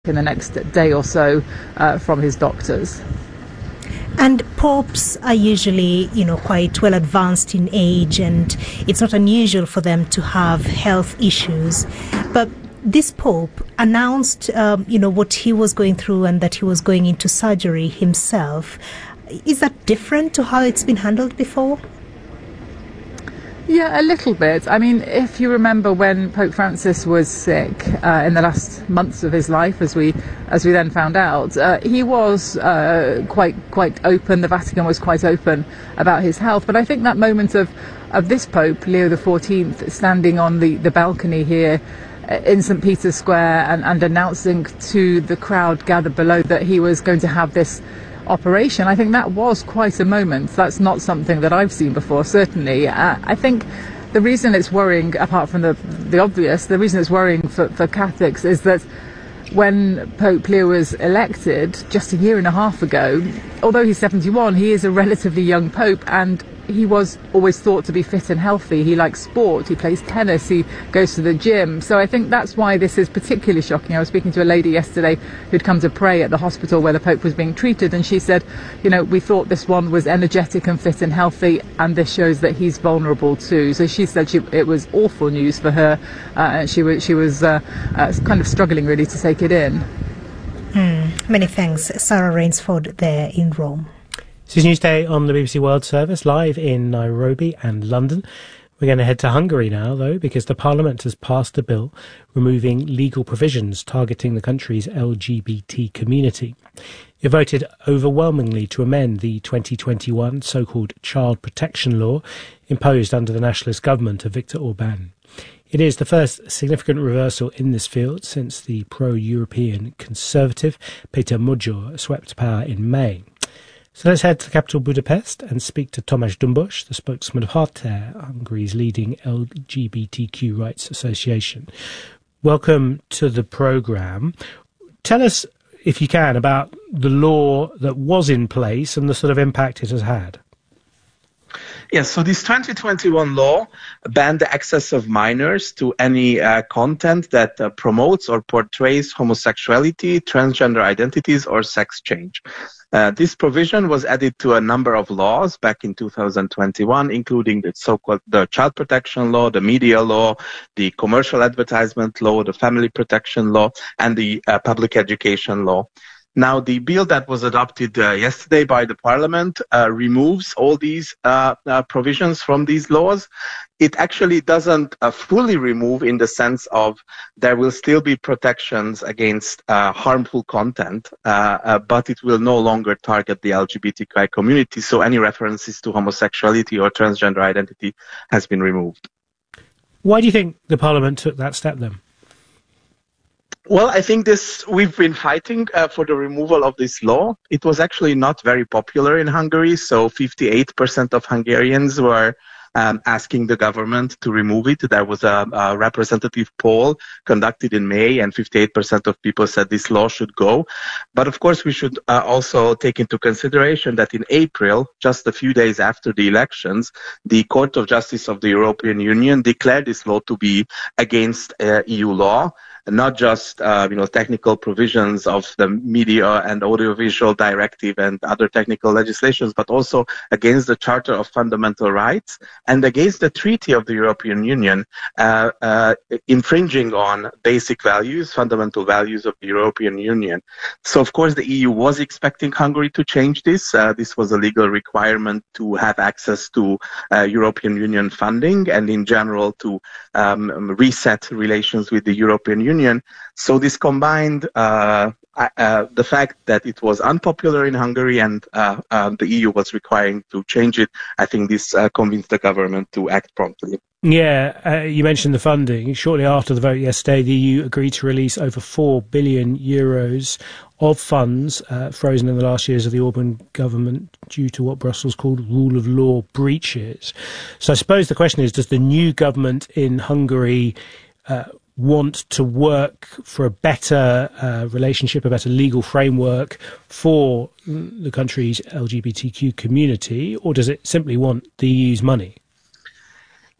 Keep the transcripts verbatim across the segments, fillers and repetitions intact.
in the next day or so uh, from his doctors. And popes are usually, you know, quite well advanced in age, and it's not unusual for them to have health issues. But this pope announced, um, you know, what he was going through and that he was going into surgery himself. Is that different to how it's been handled before? Yeah, a little bit. I mean, if you remember when Pope Francis was sick uh, in the last months of his life, as we as we then found out, uh, he was uh, quite quite open. The Vatican was quite open about his health. But I think that moment of, of this Pope, Leo the fourteenth, standing on the, the balcony here in Saint Peter's Square and, and announcing to the crowd gathered below that he was going to have this operation, I think that was quite a moment. That's not something that I've seen before, certainly. Uh, I think the reason it's worrying, apart from the the obvious, the reason it's worrying for, for Catholics is that when Pope Leo was elected just a year and a half ago, although he's seventy-one, he is a relatively young Pope, and he was always thought to be fit and healthy. He likes sport, he plays tennis, he goes to the gym. So I think that's why this is particularly shocking. I was speaking to a lady yesterday who'd come to pray at the hospital where the Pope was being treated, and she said, you know, we thought this one was energetic and fit and healthy, and this shows that he's vulnerable too. So she said she, it was awful news for her, uh, and she was, she was uh, uh, kind of struggling really to take it in. Mm, many thanks. Sarah Rainsford there in Rome. This is Newsday on the B B C World Service, live in Nairobi and London. We're going to head to Hungary now, though, because the Parliament has passed a bill removing legal provisions targeting the country's L G B T community. It voted overwhelmingly to amend the twenty twenty-one so-called child protection law imposed under the nationalist government of Viktor Orban. It is the first significant reversal in this field since the pro-European conservative Peter Magyar swept power in May. So let's head to the capital Budapest and speak to Tamás Dumbos, the spokesman of Harter, Hungary's leading L G B T Q rights association. Welcome to the programme. Tell us, if you can, about the law that was in place and the sort of impact it has had. Yes, so this twenty twenty-one law banned the access of minors to any uh, content that uh, promotes or portrays homosexuality, transgender identities, or sex change. Uh, this provision was added to a number of laws back in two thousand twenty-one, including the so-called the child protection law, the media law, the commercial advertisement law, the family protection law, and the uh, public education law. Now, the bill that was adopted uh, yesterday by the Parliament uh, removes all these uh, uh, provisions from these laws. It actually doesn't uh, fully remove in the sense of there will still be protections against uh, harmful content, uh, uh, but it will no longer target the L G B T Q I community. So any references to homosexuality or transgender identity has been removed. Why do you think the Parliament took that step then? Well, I think this we've been fighting uh, for the removal of this law. It was actually not very popular in Hungary, so fifty-eight percent of Hungarians were um, asking the government to remove it. There was a, a representative poll conducted in May, and fifty-eight percent of people said this law should go. But of course, we should uh, also take into consideration that in April, just a few days after the elections, the Court of Justice of the European Union declared this law to be against uh, E U law. Not just uh, you know technical provisions of the media and audiovisual directive and other technical legislations, but also against the Charter of Fundamental Rights and against the Treaty of the European Union, uh, uh, infringing on basic values, fundamental values of the European Union. So, of course, the E U was expecting Hungary to change this. Uh, this was a legal requirement to have access to uh, European Union funding and, in general, to um, reset relations with the European Union. Union. So this combined uh, uh, the fact that it was unpopular in Hungary and uh, uh, the E U was requiring to change it, I think this uh, convinced the government to act promptly. Yeah, uh, you mentioned the funding. Shortly after the vote yesterday, the E U agreed to release over four billion euros of funds uh, frozen in the last years of the Orban government due to what Brussels called rule of law breaches. So I suppose the question is, does the new government in Hungary uh, want to work for a better uh, relationship, a better legal framework for the country's L G B T Q community, or does it simply want the E U's money?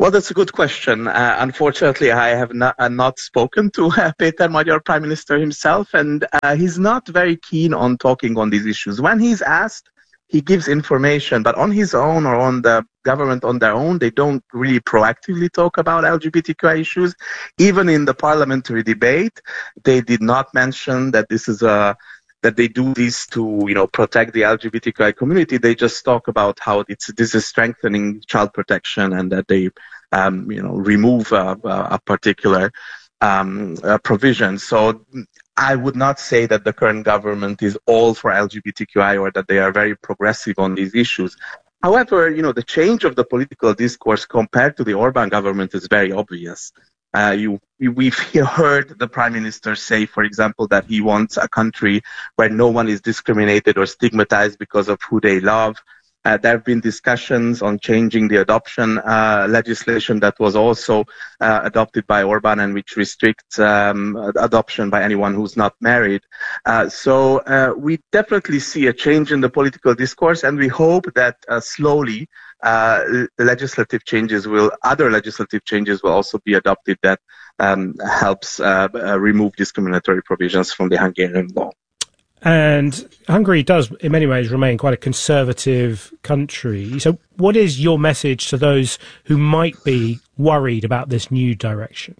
Well, that's a good question. Uh, unfortunately, I have not, uh, not spoken to uh, Péter Magyar, Prime Minister himself, and uh, he's not very keen on talking on these issues. When he's asked, he gives information, but on his own or on the government on their own, they don't really proactively talk about L G B T Q I issues. Even in the parliamentary debate, they did not mention that this is a that they do this to, you know, protect the L G B T Q I community. They just talk about how it's this is strengthening child protection and that they, um, you know, remove a, a particular um, a provision. So I would not say that the current government is all for L G B T Q I or that they are very progressive on these issues. However, you know, the change of the political discourse compared to the Orban government is very obvious. Uh, you, we've heard the Prime Minister say, for example, that he wants a country where no one is discriminated or stigmatized because of who they love. Uh, there have been discussions on changing the adoption uh, legislation that was also uh, adopted by Orban and which restricts um, adoption by anyone who's not married. Uh, so uh, we definitely see a change in the political discourse, and we hope that uh, slowly uh, the legislative changes will, other legislative changes will also be adopted that um, helps uh, uh, remove discriminatory provisions from the Hungarian law. And Hungary does, in many ways, remain quite a conservative country. So what is your message to those who might be worried about this new direction?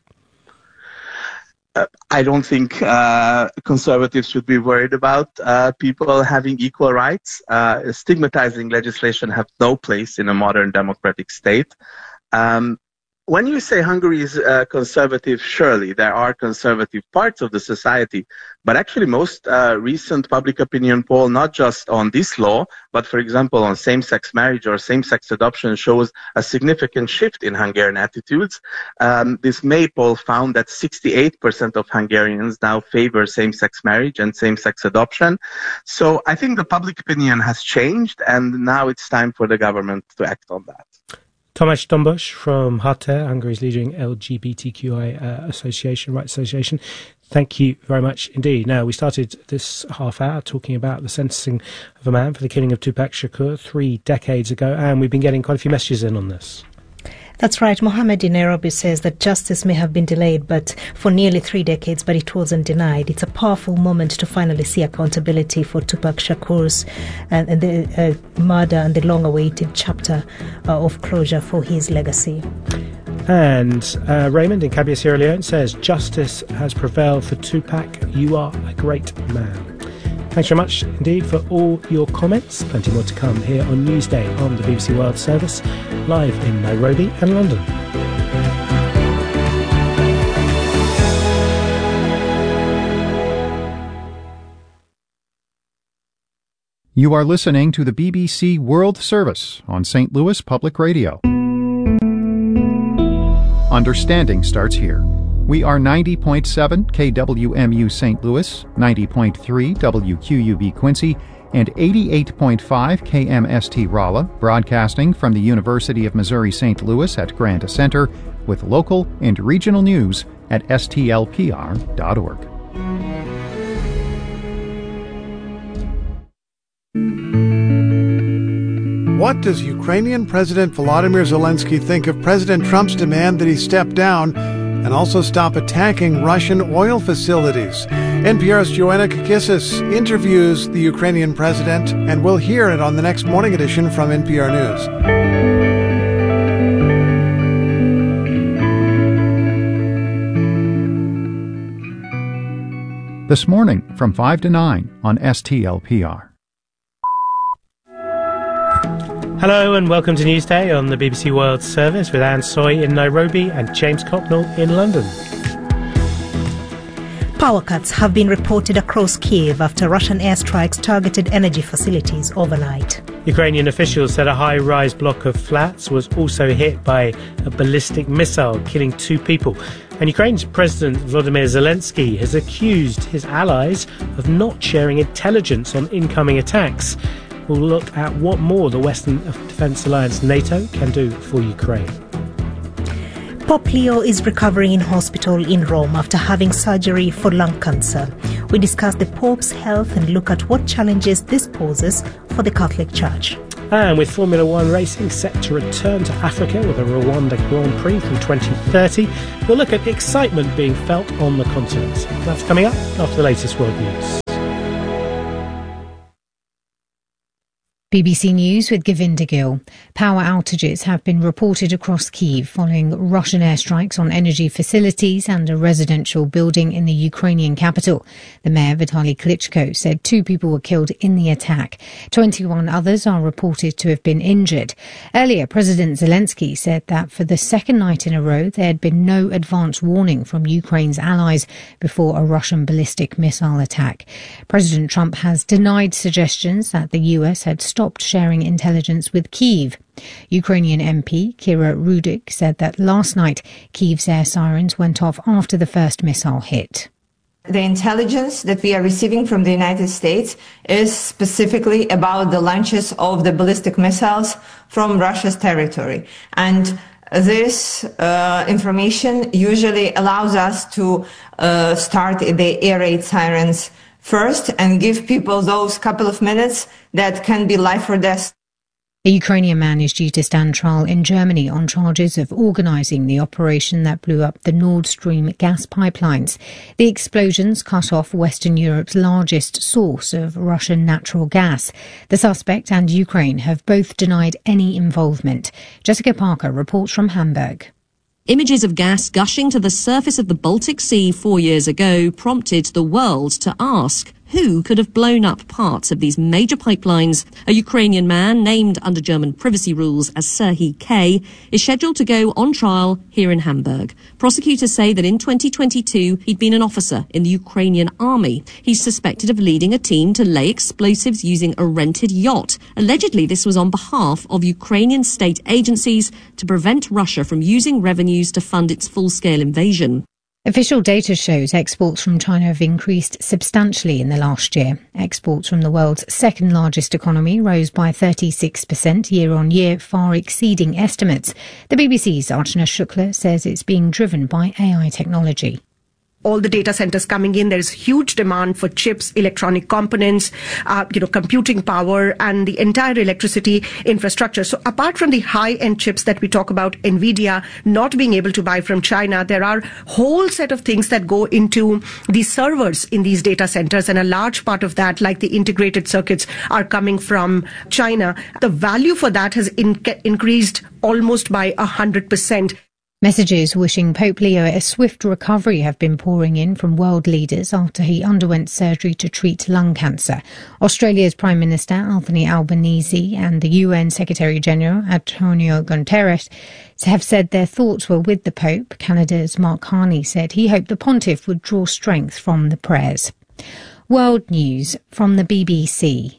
Uh, I don't think uh, conservatives should be worried about uh, people having equal rights. Uh, stigmatizing legislation has no place in a modern democratic state. Um, When you say Hungary is uh, conservative, surely there are conservative parts of the society, but actually most uh, recent public opinion poll, not just on this law, but for example on same-sex marriage or same-sex adoption, shows a significant shift in Hungarian attitudes. Um, this May poll found that sixty-eight percent of Hungarians now favor same-sex marriage and same-sex adoption. So I think the public opinion has changed, and now it's time for the government to act on that. Tamás Dombos from HATE, Hungary's leading L G B T Q I uh, association, rights association. Thank you very much indeed. Now, we started this half hour talking about the sentencing of a man for the killing of Tupac Shakur three decades ago, and we've been getting quite a few messages in on this. That's right. Mohammed in Nairobi says that justice may have been delayed but for nearly three decades, but it wasn't denied. It's a powerful moment to finally see accountability for Tupac Shakur's uh, and the uh, murder and the long-awaited chapter uh, of closure for his legacy. And uh, Raymond in Kabia, Sierra Leone says, justice has prevailed for Tupac. You are a great man. Thanks very much indeed for all your comments. Plenty more to come here on Newsday on the B B C World Service, live in Nairobi and London. You are listening to the B B C World Service on Saint Louis Public Radio. Understanding starts here. We are ninety point seven K W M U Saint Louis, ninety point three W Q U B Quincy, and eighty-eight point five K M S T Rolla, broadcasting from the University of Missouri Saint Louis at Granta Center, with local and regional news at S T L P R dot org. What does Ukrainian President Volodymyr Zelensky think of President Trump's demand that he step down and also stop attacking Russian oil facilities? N P R's Joanna Kakissis interviews the Ukrainian president, and we'll hear it on the next morning edition from N P R News. This morning from five to nine on S T L P R. Hello and welcome to Newsday on the B B C World Service with Anne Soy in Nairobi and James Copnell in London. Power cuts have been reported across Kiev after Russian airstrikes targeted energy facilities overnight. Ukrainian officials said a high-rise block of flats was also hit by a ballistic missile, killing two people. And Ukraine's President Volodymyr Zelensky has accused his allies of not sharing intelligence on incoming attacks. We'll look at what more the Western Defence Alliance NATO can do for Ukraine. Pope Leo is recovering in hospital in Rome after having surgery for lung cancer. We discuss the Pope's health and look at what challenges this poses for the Catholic Church. And with Formula One racing set to return to Africa with a Rwanda Grand Prix from twenty thirty, we'll look at the excitement being felt on the continent. That's coming up after the latest world news. B B C News with Govinda Gill. Power outages have been reported across Kyiv following Russian airstrikes on energy facilities and a residential building in the Ukrainian capital. The mayor, Vitaly Klitschko, said two people were killed in the attack. twenty-one others are reported to have been injured. Earlier, President Zelensky said that for the second night in a row, there had been no advance warning from Ukraine's allies before a Russian ballistic missile attack. President Trump has denied suggestions that the U S had stopped stopped sharing intelligence with Kyiv. Ukrainian M P Kira Rudik said that last night Kyiv's air sirens went off after the first missile hit. The intelligence that we are receiving from the United States is specifically about the launches of the ballistic missiles from Russia's territory. And this uh, information usually allows us to uh, start the air raid sirens first and give people those couple of minutes that can be life or death. A Ukrainian man is due to stand trial in Germany on charges of organising the operation that blew up the Nord Stream gas pipelines. The explosions cut off Western Europe's largest source of Russian natural gas. The suspect and Ukraine have both denied any involvement. Jessica Parker reports from Hamburg. Images of gas gushing to the surface of the Baltic Sea four years ago prompted the world to ask who could have blown up parts of these major pipelines. A Ukrainian man, named under German privacy rules as Serhiy K, is scheduled to go on trial here in Hamburg. Prosecutors say that in twenty twenty-two, he'd been an officer in the Ukrainian army. He's suspected of leading a team to lay explosives using a rented yacht. Allegedly, this was on behalf of Ukrainian state agencies to prevent Russia from using revenues to fund its full-scale invasion. Official data shows exports from China have increased substantially in the last year. Exports from the world's second largest economy rose by thirty-six percent year on year, far exceeding estimates. The B B C's Archana Shukla says it's being driven by A I technology. All the data centers coming in, there's huge demand for chips, electronic components, uh, you know, computing power and the entire electricity infrastructure. So apart from the high-end chips that we talk about, NVIDIA not being able to buy from China, there are whole set of things that go into the servers in these data centers. And a large part of that, like the integrated circuits, are coming from China. The value for that has in- increased almost by one hundred percent. Messages wishing Pope Leo a swift recovery have been pouring in from world leaders after he underwent surgery to treat lung cancer. Australia's Prime Minister Anthony Albanese and the U N Secretary-General Antonio Guterres have said their thoughts were with the Pope. Canada's Mark Carney said he hoped the pontiff would draw strength from the prayers. World news from the B B C.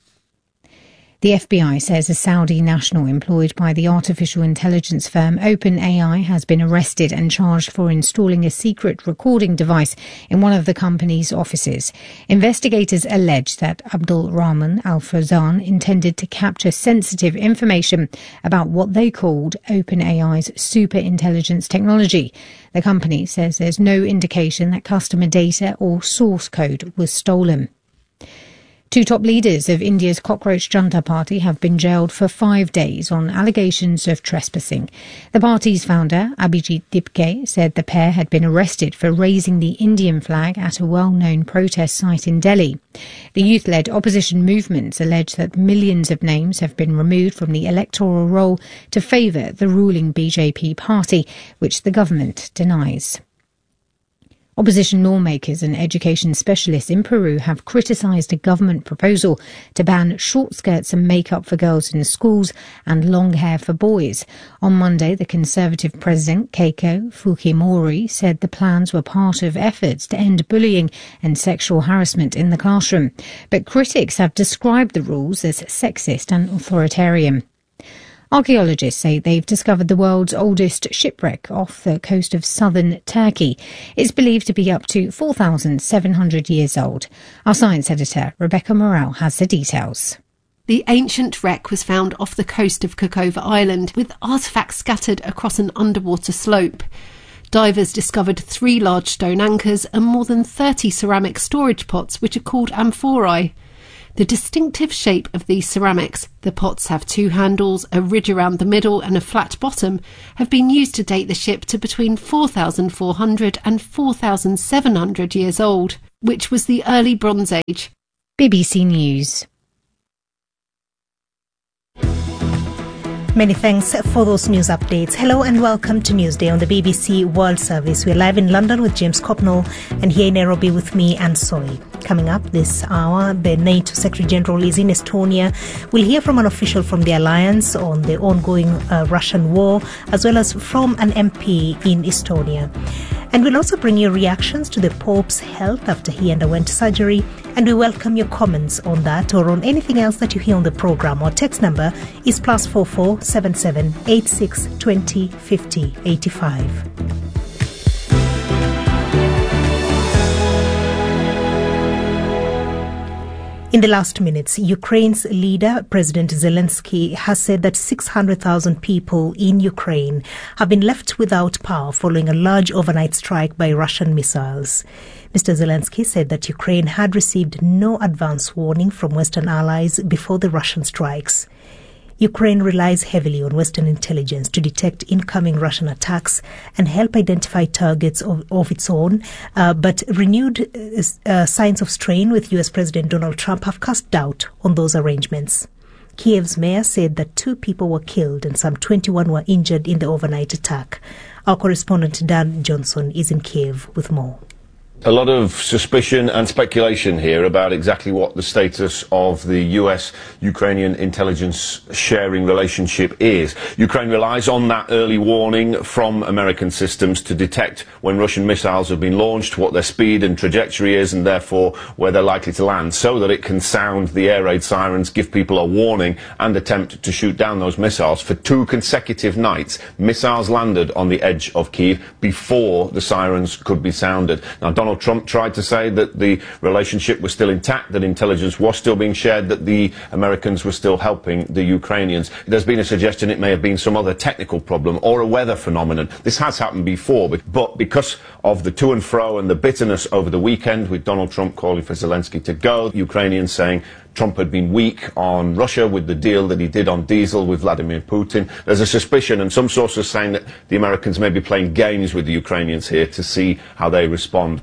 The F B I says a Saudi national employed by the artificial intelligence firm OpenAI has been arrested and charged for installing a secret recording device in one of the company's offices. Investigators allege that Abdul Rahman Al Fawzan intended to capture sensitive information about what they called OpenAI's superintelligence technology. The company says there's no indication that customer data or source code was stolen. Two top leaders of India's cockroach junta party have been jailed for five days on allegations of trespassing. The party's founder, Abhijit Dipke, said the pair had been arrested for raising the Indian flag at a well-known protest site in Delhi. The youth-led opposition movements allege that millions of names have been removed from the electoral roll to favour the ruling B J P party, which the government denies. Opposition lawmakers and education specialists in Peru have criticised a government proposal to ban short skirts and makeup for girls in schools and long hair for boys. On Monday, the Conservative President, Keiko Fujimori, said the plans were part of efforts to end bullying and sexual harassment in the classroom. But critics have described the rules as sexist and authoritarian. Archaeologists say they've discovered the world's oldest shipwreck off the coast of southern Turkey. It's believed to be up to four thousand seven hundred years old. Our science editor, Rebecca Morrell, has the details. The ancient wreck was found off the coast of Kokova Island, with artefacts scattered across an underwater slope. Divers discovered three large stone anchors and more than thirty ceramic storage pots, which are called amphorae. The distinctive shape of these ceramics, the pots have two handles, a ridge around the middle and a flat bottom, have been used to date the ship to between four thousand four hundred and four thousand seven hundred years old, which was the early Bronze Age. B B C News. Many thanks for those news updates. Hello and welcome to Newsday on the B B C World Service. We're live in London with James Copnall and here in Nairobi with me, Anne Soy. Coming up this hour, the NATO Secretary General is in Estonia. We'll hear from an official from the alliance on the ongoing uh, Russian war, as well as from an M P in Estonia. And we'll also bring you reactions to the Pope's health after he underwent surgery. And we welcome your comments on that or on anything else that you hear on the programme. Our text number is plus four four seven seven eight six twenty fifty eighty five. In the last minutes, Ukraine's leader, President Zelensky, has said that six hundred thousand people in Ukraine have been left without power following a large overnight strike by Russian missiles. Mister Zelensky said that Ukraine had received no advance warning from Western allies before the Russian strikes. Ukraine relies heavily on Western intelligence to detect incoming Russian attacks and help identify targets of, of its own, uh, but renewed uh, uh, signs of strain with U S President Donald Trump have cast doubt on those arrangements. Kiev's mayor said that two people were killed and some twenty-one were injured in the overnight attack. Our correspondent Dan Johnson is in Kiev with more. A lot of suspicion and speculation here about exactly what the status of the U S-Ukrainian intelligence sharing relationship is. Ukraine relies on that early warning from American systems to detect when Russian missiles have been launched, what their speed and trajectory is, and therefore where they're likely to land, so that it can sound the air raid sirens, give people a warning, and attempt to shoot down those missiles. For two consecutive nights, missiles landed on the edge of Kyiv before the sirens could be sounded. Now, Donald Trump tried to say that the relationship was still intact, that intelligence was still being shared, that the Americans were still helping the Ukrainians. There's been a suggestion it may have been some other technical problem or a weather phenomenon. This has happened before, but, but because of the to and fro and the bitterness over the weekend, with Donald Trump calling for Zelensky to go, Ukrainians saying Trump had been weak on Russia with the deal that he did on diesel with Vladimir Putin. There's a suspicion, and some sources saying that the Americans may be playing games with the Ukrainians here to see how they respond.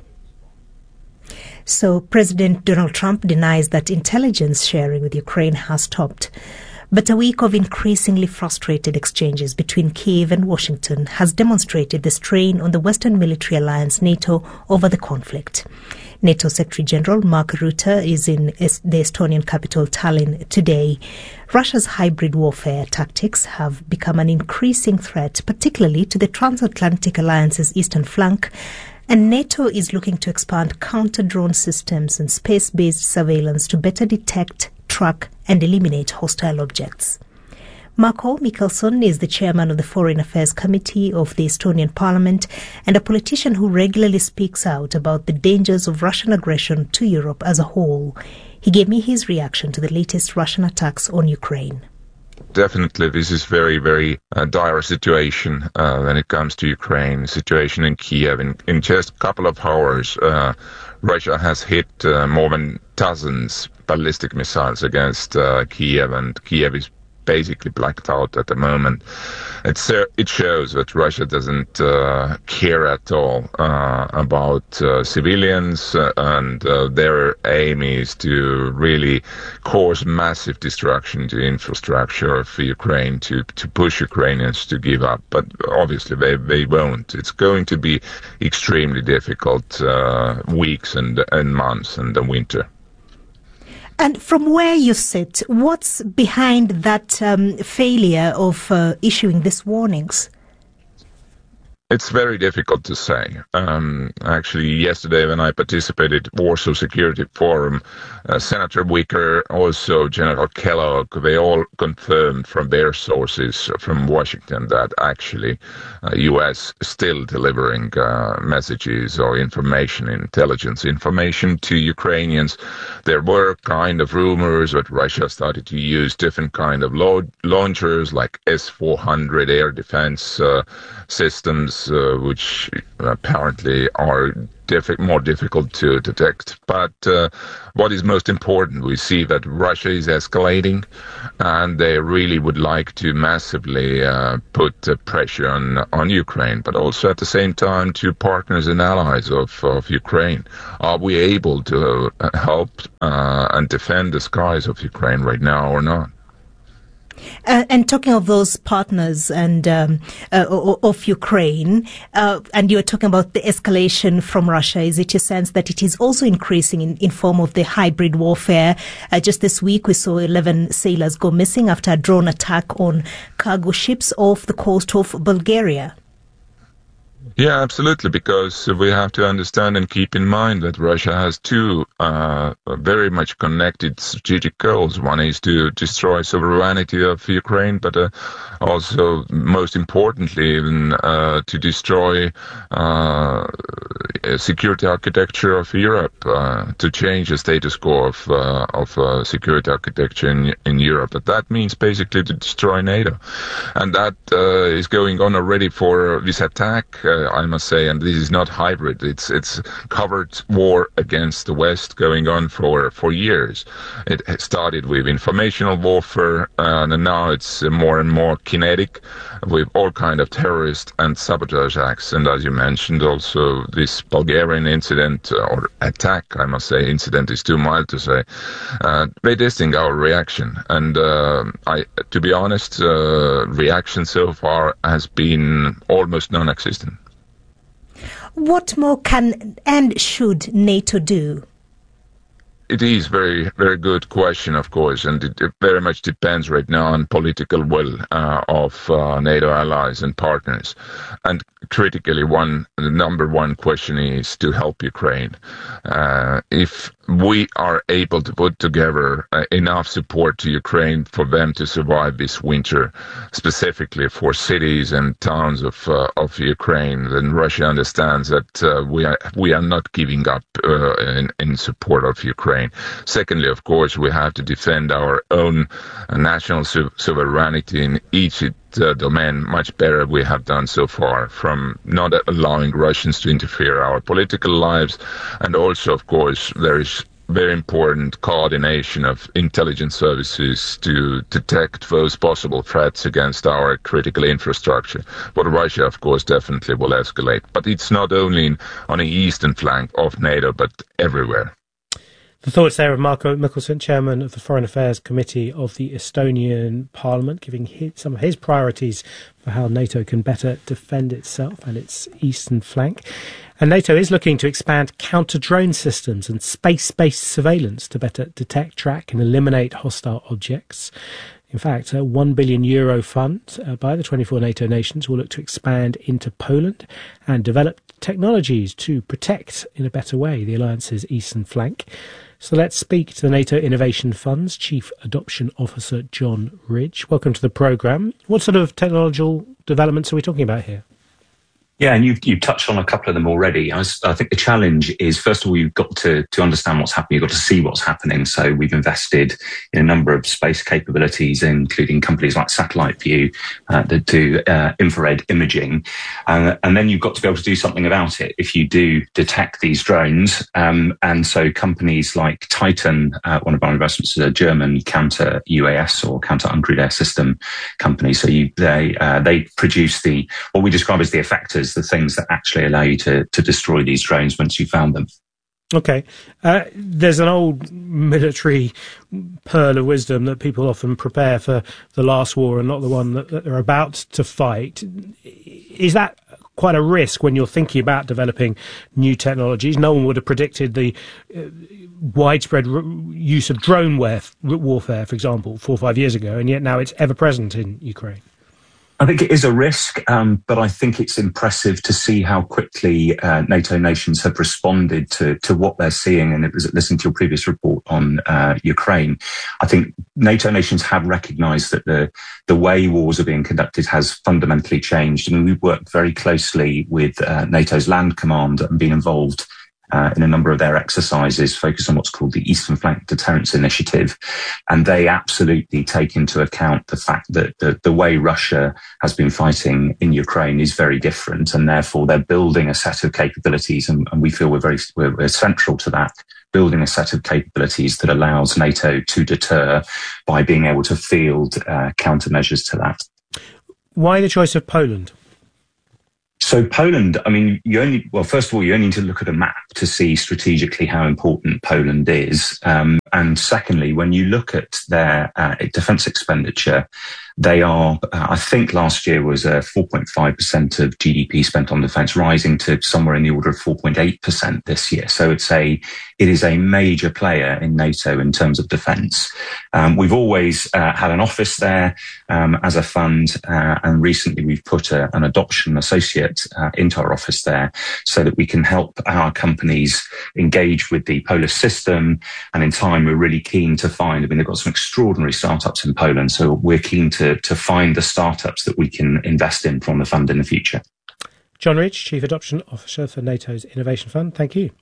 So President Donald Trump denies that intelligence sharing with Ukraine has stopped. But a week of increasingly frustrated exchanges between Kyiv and Washington has demonstrated the strain on the Western military alliance NATO over the conflict. NATO Secretary General Mark Rutte is in the Estonian capital Tallinn today. Russia's hybrid warfare tactics have become an increasing threat, particularly to the transatlantic alliance's eastern flank, and NATO is looking to expand counter-drone systems and space-based surveillance to better detect, track and eliminate hostile objects. Marko Mihkelson is the chairman of the Foreign Affairs Committee of the Estonian Parliament and a politician who regularly speaks out about the dangers of Russian aggression to Europe as a whole. He gave me his reaction to the latest Russian attacks on Ukraine. Definitely, this is very, very uh, dire situation uh, when it comes to Ukraine. Situation in Kiev. In, in just a couple of hours, uh, Russia has hit uh, more than dozens ballistic missiles against uh, Kiev, and Kiev is basically blacked out at the moment. It's, uh, it shows that Russia doesn't uh, care at all uh, about uh, civilians, uh, and uh, their aim is to really cause massive destruction to infrastructure of Ukraine, to, to push Ukrainians to give up. But obviously they, they won't. It's going to be extremely difficult uh, weeks and, and months and the winter. And from where you sit, what's behind that um, failure of uh, issuing these warnings? It's very difficult to say. Um, actually, yesterday when I participated in Warsaw Security Forum, uh, Senator Wicker, also General Kellogg, they all confirmed from their sources from Washington that actually uh, U S still delivering uh, messages or information, intelligence information to Ukrainians. There were kind of rumors that Russia started to use different kind of lo- launchers like S four hundred air defense uh, systems. missiles, uh, which apparently are Diffi- more difficult to detect. But uh, what is most important, we see that Russia is escalating, and they really would like to massively uh, put uh, pressure on on Ukraine, but also at the same time to partners and allies of, of Ukraine. Are we able to uh, help uh, and defend the skies of Ukraine right now or not? Uh, and talking of those partners and um, uh, of Ukraine, uh, and you were talking about the escalation from Russia, is it your sense that it is also increasing in, in form of the hybrid warfare? Uh, just this week, we saw eleven sailors go missing after a drone attack on cargo ships off the coast of Bulgaria. Yeah, absolutely, because we have to understand and keep in mind that Russia has two uh, very much connected strategic goals. One is to destroy sovereignty of Ukraine, but uh, also, most importantly, even uh, to destroy uh, security architecture of Europe, uh, to change the status quo of, uh, of uh, security architecture in, in Europe. But that means basically to destroy NATO. And that uh, is going on already for this attack. Uh, I must say, and this is not hybrid. It's it's covered war against the West going on for for years. It started with informational warfare, and now it's more and more kinetic, with all kind of terrorist and sabotage acts. And as you mentioned, also this Bulgarian incident or attack, I must say, incident is too mild to say, uh, retesting our reaction. And uh, I, to be honest, uh, reaction so far has been almost non-existent. What more can and should NATO do? It is very, very good question, of course, and it, it very much depends right now on political will uh, of uh, NATO allies and partners. And critically, one the number one question is to help Ukraine. Uh, if we are able to put together uh, enough support to Ukraine for them to survive this winter, specifically for cities and towns of uh, of Ukraine, then Russia understands that uh, we are we are not giving up uh, in, in support of Ukraine. Secondly, of course, we have to defend our own uh, national su- sovereignty in each uh, domain much better we have done so far, from not allowing Russians to interfere our political lives, and also, of course, there is very important coordination of intelligence services to detect those possible threats against our critical infrastructure. But Russia, of course, definitely will escalate. But it's not only in, on the eastern flank of NATO, but everywhere. The thoughts there of Marko Mihkelson, chairman of the Foreign Affairs Committee of the Estonian Parliament, giving his, some of his priorities for how NATO can better defend itself and its eastern flank. And NATO is looking to expand counter-drone systems and space-based surveillance to better detect, track and eliminate hostile objects. In fact, a one billion euro fund uh, by the twenty-four NATO nations will look to expand into Poland and develop technologies to protect in a better way the alliance's eastern flank. So let's speak to the NATO Innovation Fund's Chief Adoption Officer, John Ridge. Welcome to the programme. What sort of technological developments are we talking about here? Yeah, and you've, you've touched on a couple of them already. I, was, I think the challenge is, first of all, you've got to, to understand what's happening. You've got to see what's happening. So we've invested in a number of space capabilities, including companies like Satellite View uh, that do uh, infrared imaging. Uh, and then you've got to be able to do something about it if you do detect these drones. Um, and so companies like Titan, uh, one of our investments is a German counter U A S or counter uncrewed air system company. So you, they uh, they produce the what we describe as the effectors, the things that actually allow you to, to destroy these drones once you've found them. Okay. Uh, there's an old military pearl of wisdom that people often prepare for the last war and not the one that, that they're about to fight. Is that quite a risk when you're thinking about developing new technologies? No one would have predicted the uh, widespread r- use of drone warf- warfare, for example, four or five years ago, and yet now it's ever present in Ukraine. I think it is a risk, um, but I think it's impressive to see how quickly uh, NATO nations have responded to, to what they're seeing. And it was listening to your previous report on uh, Ukraine. I think NATO nations have recognised that the the way wars are being conducted has fundamentally changed. I mean, we've worked very closely with uh, NATO's Land Command and been involved uh, in a number of their exercises focus on what's called the Eastern Flank Deterrence Initiative. And they absolutely take into account the fact that the, the way Russia has been fighting in Ukraine is very different. And therefore, they're building a set of capabilities. And, and we feel we're very we're, we're central to that, building a set of capabilities that allows NATO to deter by being able to field uh, countermeasures to that. Why the choice of Poland? So Poland, I mean, you only, well, first of all, you only need to look at a map to see strategically how important Poland is. Um, and secondly, when you look at their uh, defence expenditure, they are, uh, I think last year was uh, four point five percent of G D P spent on defence, rising to somewhere in the order of four point eight percent this year. So it's a, it is a major player in NATO in terms of defence. Um, we've always uh, had an office there um, as a fund, uh, and recently we've put a, an adoption associate uh, into our office there so that we can help our companies engage with the Polish system. And in time, we're really keen to find, I mean, they've got some extraordinary startups in Poland, so we're keen to, to find the startups that we can invest in from the fund in the future. John Ridge, Chief Adoption Officer for NATO's Innovation Fund, thank you.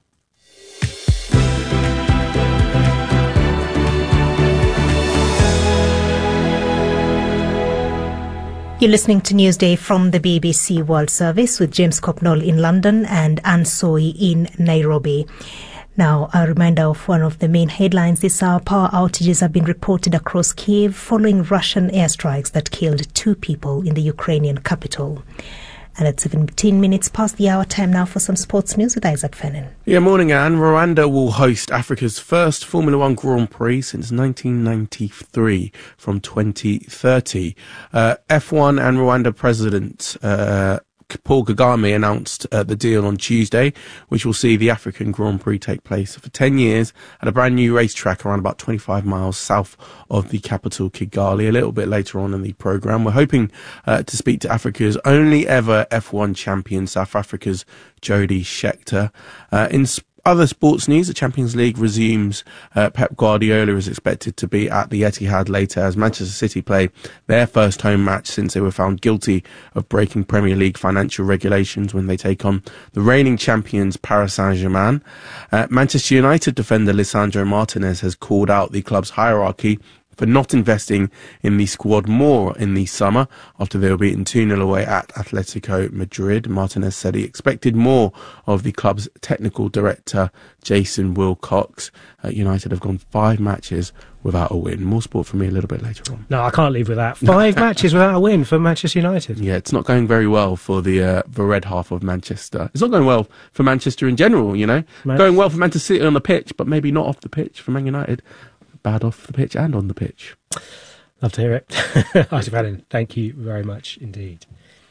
You're listening to Newsday from the B B C World Service with James Copnall in London and Anne Soy in Nairobi. Now, a reminder of one of the main headlines this hour. Power outages have been reported across Kiev following Russian airstrikes that killed two people in the Ukrainian capital. And at seventeen minutes past the hour, time now for some sports news with Isaac Fennin. Yeah, morning, Anne. Rwanda will host Africa's first Formula One Grand Prix since nineteen ninety-three from twenty thirty. Uh, F one and Rwanda President uh, Paul Kagame announced uh, the deal on Tuesday, which will see the African Grand Prix take place for ten years at a brand new racetrack around about twenty-five miles south of the capital, Kigali. A little bit later on in the programme, we're hoping uh, to speak to Africa's only ever F one champion, South Africa's Jody Scheckter. Uh, in sp- Other sports news, the Champions League resumes. Uh, Pep Guardiola is expected to be at the Etihad later as Manchester City play their first home match since they were found guilty of breaking Premier League financial regulations when they take on the reigning champions Paris Saint-Germain. Uh, Manchester United defender Lisandro Martinez has called out the club's hierarchy for not investing in the squad more in the summer after they were beaten two nil away at Atletico Madrid. Martinez said he expected more of the club's technical director, Jason Wilcox. Uh, United have gone five matches without a win. More sport for me a little bit later on. No, I can't leave with that. Five matches without a win for Manchester United. Yeah, it's not going very well for the uh, the red half of Manchester. It's not going well for Manchester in general, you know. Man- going well for Manchester City on the pitch, but maybe not off the pitch for Man United. Bad off the pitch and on the pitch. Love to hear it. Isaac Fennin, thank you very much indeed.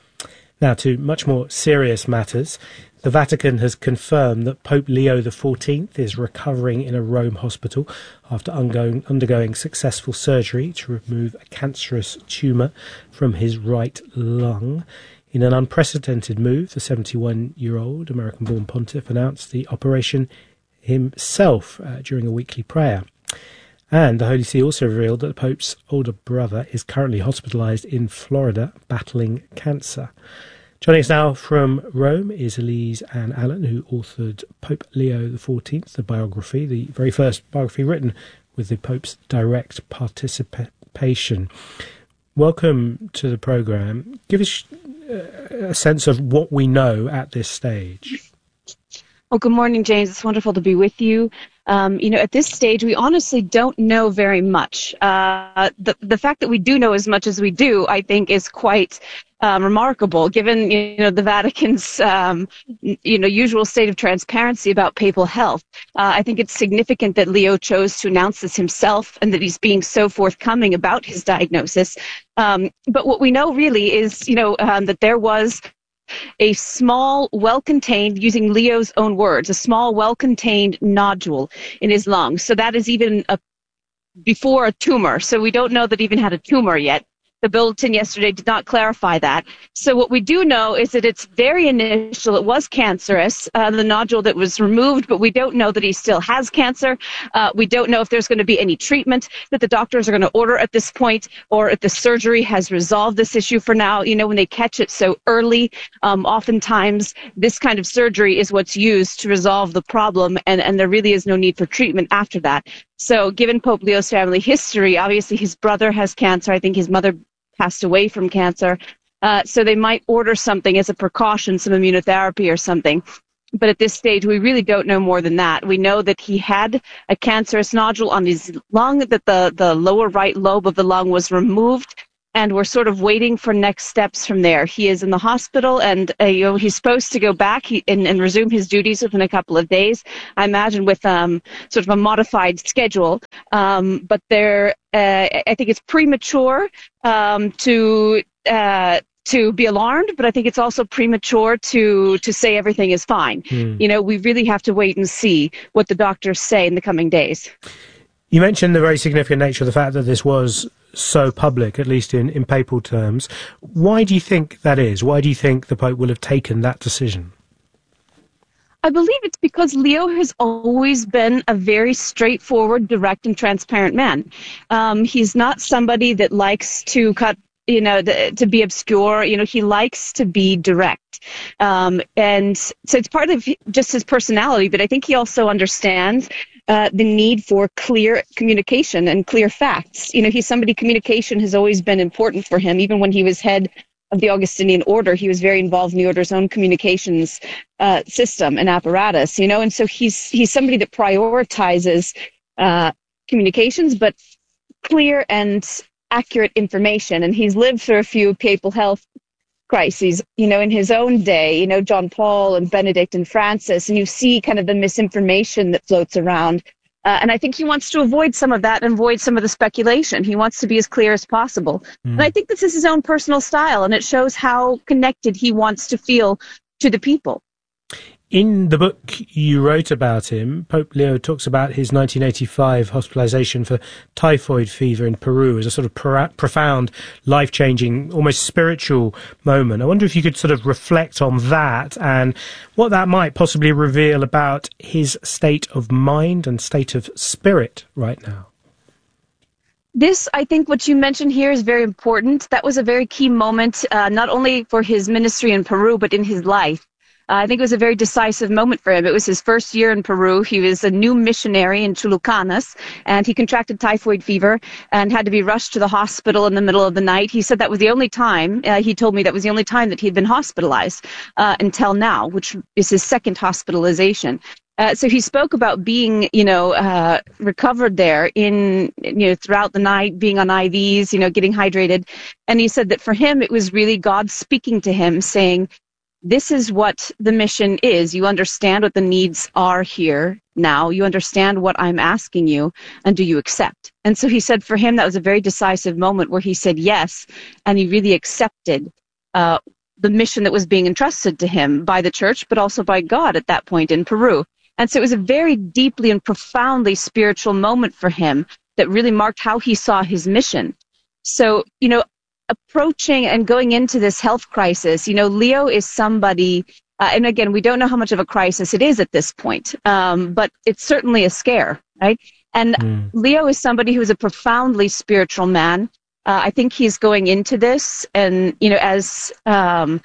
Now to much more serious matters. The Vatican has confirmed that Pope Leo the fourteenth is recovering in a Rome hospital after undergoing, undergoing successful surgery to remove a cancerous tumour from his right lung. In an unprecedented move, the seventy-one-year-old American-born pontiff announced the operation himself uh, during a weekly prayer. And the Holy See also revealed that the Pope's older brother is currently hospitalised in Florida battling cancer. Joining us now from Rome is Elise Ann Allen, who authored Pope Leo the fourteenth, the biography, the very first biography written with the Pope's direct participation. Welcome to the programme. Give us a sense of what we know at this stage. Well, good morning, James. It's wonderful to be with you. Um, you know, at this stage, we honestly don't know very much. Uh, the the fact that we do know as much as we do, I think, is quite um, remarkable, given you know the Vatican's um, you know usual state of transparency about papal health. Uh, I think it's significant that Leo chose to announce this himself, and that he's being so forthcoming about his diagnosis. Um, but what we know really is, you know, um, that there was a small, well-contained, using Leo's own words, a small, well-contained nodule in his lungs. So that is even a, before a tumor. So we don't know that he even had a tumor yet. The bulletin yesterday did not clarify that. So what we do know is that it's very initial. It was cancerous, uh, the nodule that was removed, but we don't know that he still has cancer. Uh, we don't know if there's going to be any treatment that the doctors are going to order at this point, or if the surgery has resolved this issue for now. You know, when they catch it so early, um, oftentimes this kind of surgery is what's used to resolve the problem, and, and there really is no need for treatment after that. So given Pope Leo's family history, obviously his brother has cancer. I think his mother passed away from cancer. Uh, so they might order something as a precaution, some immunotherapy or something. But at this stage, we really don't know more than that. We know that he had a cancerous nodule on his lung, that the, the lower right lobe of the lung was removed, and we're sort of waiting for next steps from there. He is in the hospital, and uh, you know, he's supposed to go back he, and, and resume his duties within a couple of days, I imagine with um, sort of a modified schedule. Um, but there, uh, I think it's premature um, to uh, to be alarmed, but I think it's also premature to to say everything is fine. Mm. You know, we really have to wait and see what the doctors say in the coming days. You mentioned the very significant nature of the fact that this was so public, at least in, in papal terms. Why do you think that is? Why do you think the Pope will have taken that decision? I believe it's because Leo has always been a very straightforward, direct, and transparent man. Um, he's not somebody that likes to cut, you know, the, to be obscure. You know, he likes to be direct. Um, and so it's part of just his personality, but I think he also understands Uh, the need for clear communication and clear facts. You know, he's somebody, communication has always been important for him. Even when he was head of the Augustinian order, he was very involved in the order's own communications uh, system and apparatus, you know, and so he's he's somebody that prioritizes uh, communications, but clear and accurate information. And he's lived through a few papal health crises, you know, in his own day, you know, John Paul and Benedict and Francis, and you see kind of the misinformation that floats around. Uh, and I think he wants to avoid some of that and avoid some of the speculation. He wants to be as clear as possible. Mm. And I think this is his own personal style, and it shows how connected he wants to feel to the people. In the book you wrote about him, Pope Leo talks about his nineteen eighty-five hospitalization for typhoid fever in Peru as a sort of pro- profound, life-changing, almost spiritual moment. I wonder if you could sort of reflect on that and what that might possibly reveal about his state of mind and state of spirit right now. This, I think what you mentioned here is very important. That was a very key moment, uh, not only for his ministry in Peru, but in his life. Uh, I think it was a very decisive moment for him. It was his first year in Peru. He was a new missionary in Chulucanas, and he contracted typhoid fever and had to be rushed to the hospital in the middle of the night. He said that was the only time, uh, he told me that was the only time that he'd been hospitalized uh, until now, which is his second hospitalization. Uh, so he spoke about being, you know, uh, recovered there in, you know, throughout the night, being on I Vs, you know, getting hydrated. And he said that for him, it was really God speaking to him, saying, this is what the mission is. You understand what the needs are here now. You understand what I'm asking you, and do you accept? And so he said for him, that was a very decisive moment where he said yes, and he really accepted uh, the mission that was being entrusted to him by the church, but also by God at that point in Peru. And so it was a very deeply and profoundly spiritual moment for him that really marked how he saw his mission. So, you know, approaching and going into this health crisis, you know, Leo is somebody, uh, and again, we don't know how much of a crisis it is at this point, um, but it's certainly a scare, right? And mm. Leo is somebody who is a profoundly spiritual man. Uh, I think he's going into this, and, you know, as um,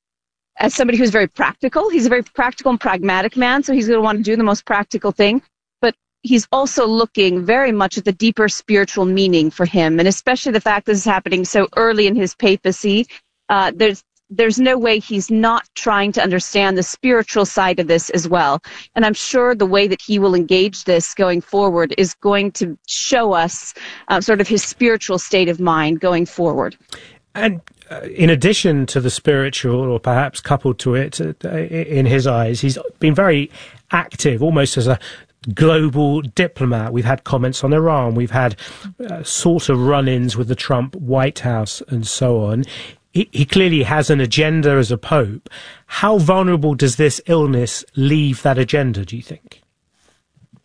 as somebody who's very practical. He's a very practical and pragmatic man, so he's going to want to do the most practical thing. He's also looking very much at the deeper spiritual meaning for him, and especially the fact that this is happening so early in his papacy. Uh, there's there's no way he's not trying to understand the spiritual side of this as well. And I'm sure the way that he will engage this going forward is going to show us uh, sort of his spiritual state of mind going forward. And uh, in addition to the spiritual, or perhaps coupled to it, uh, in his eyes, he's been very active, almost as a global diplomat. We've had comments on Iran. We've had uh, sort of run-ins with the Trump White House and so on. He, he clearly has an agenda as a pope. How vulnerable does this illness leave that agenda, do you think?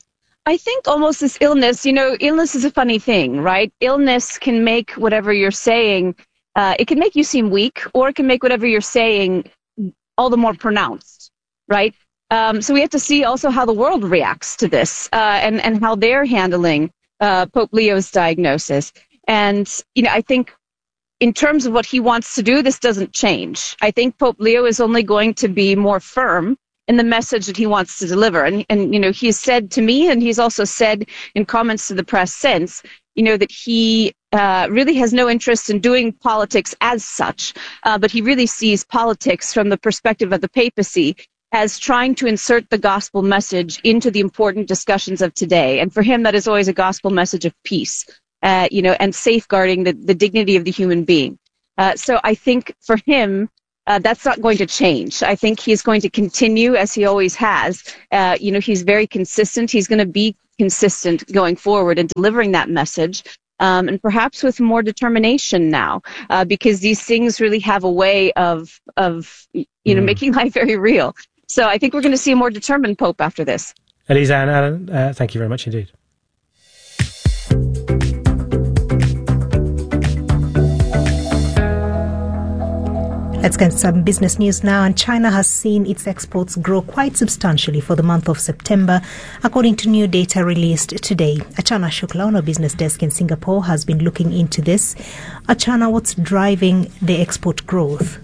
I think almost this illness, you know, illness is a funny thing, right? Illness can make whatever you're saying, uh, it can make you seem weak, or it can make whatever you're saying all the more pronounced, right? Um, so we have to see also how the world reacts to this, uh, and, and how they're handling uh, Pope Leo's diagnosis. And, you know, I think in terms of what he wants to do, this doesn't change. I think Pope Leo is only going to be more firm in the message that he wants to deliver. And, and you know, he's said to me, and he's also said in comments to the press since, you know, that he uh, really has no interest in doing politics as such, uh, but he really sees politics from the perspective of the papacy as trying to insert the gospel message into the important discussions of today. And for him, that is always a gospel message of peace, uh, you know, and safeguarding the, the dignity of the human being. Uh, so I think for him, uh, that's not going to change. I think he's going to continue as he always has. Uh, you know, he's very consistent. He's going to be consistent going forward and delivering that message. Um, and perhaps with more determination now, uh, because these things really have a way of, of you know, mm. making life very real. So I think we're going to see a more determined Pope after this. Elisa and Alan, uh, thank you very much indeed. Let's get some business news now. And China has seen its exports grow quite substantially for the month of September, according to new data released today. Achana Shukla on our business desk in Singapore has been looking into this. Achana, what's driving the export growth?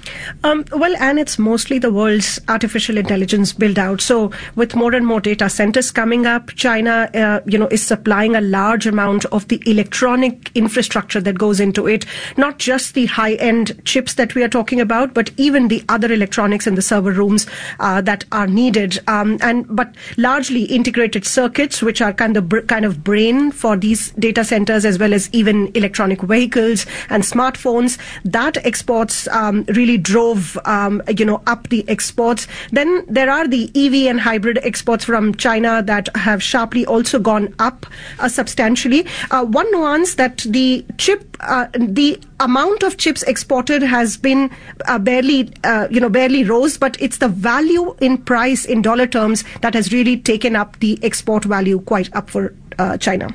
Um, well, and it's mostly the world's artificial intelligence build out. So with more and more data centers coming up, China, uh, you know, is supplying a large amount of the electronic infrastructure that goes into it, not just the high end chips that we are talking about, but even the other electronics in the server rooms uh, that are needed. Um, and but largely integrated circuits, which are kind of kind of brain for these data centers, as well as even electronic vehicles and smartphones. That exports um, really drove, um, you know, up the exports. Then there are the E V and hybrid exports from China that have sharply also gone up uh, substantially. Uh, one nuance that the chip, uh, the amount of chips exported has been uh, barely, uh, you know, barely rose, but it's the value in price in dollar terms that has really taken up the export value quite up for uh, China.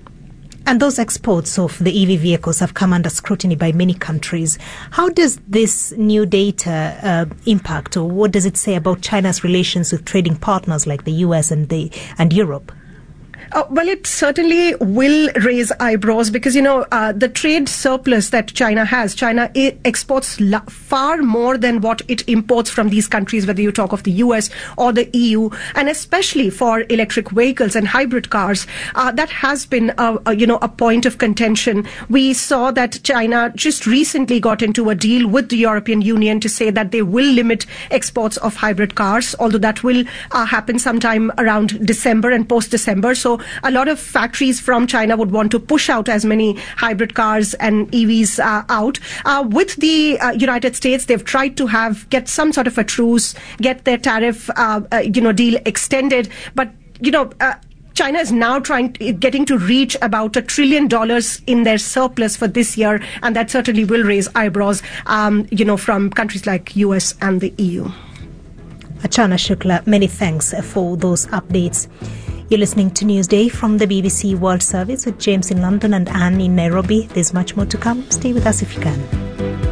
And those exports of the E V vehicles have come under scrutiny by many countries. How does this new data uh, impact, or what does it say about China's relations with trading partners like the U S and the and Europe? Uh, well, it certainly will raise eyebrows because, you know, uh, the trade surplus that China has, China I- exports la- far more than what it imports from these countries, whether you talk of the U S or the E U, and especially for electric vehicles and hybrid cars. Uh, that has been, a, a, you know, a point of contention. We saw that China just recently got into a deal with the European Union to say that they will limit exports of hybrid cars, although that will uh, happen sometime around December and post-December. So a lot of factories from China would want to push out as many hybrid cars and E Vs uh, out. Uh, with the uh, United States, they've tried to have get some sort of a truce, get their tariff, uh, uh, you know, deal extended. But you know. Uh, China is now trying, getting to reach about a trillion dollars in their surplus for this year, and that certainly will raise eyebrows, um, you know, from countries like U S and the E U. Achana Shukla, many thanks for those updates. You're listening to Newsday from the B B C World Service with James in London and Anne in Nairobi. There's much more to come. Stay with us if you can.